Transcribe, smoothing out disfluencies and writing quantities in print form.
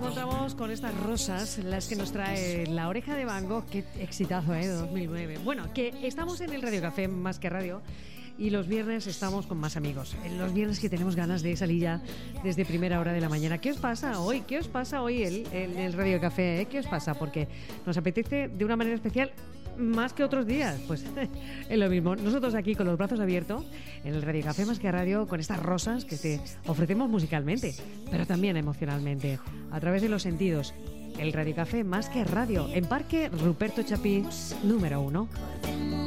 encontramos con estas rosas, las que nos trae La Oreja de Van Gogh. Qué exitazo, de 2009. Bueno, que estamos en el Radio Café Más que Radio y los viernes estamos con más amigos. En los viernes que tenemos ganas de salir ya desde primera hora de la mañana. ¿Qué os pasa hoy? ¿Qué os pasa hoy el Radio Café? ¿Qué os pasa? Porque nos apetece de una manera especial más que otros días. Pues es lo mismo. Nosotros aquí con los brazos abiertos en el Radio Café Más que Radio, con estas rosas que te ofrecemos musicalmente, pero también emocionalmente, a través de los sentidos. El Radio Café Más que Radio, en Parque Ruperto Chapí, número 1.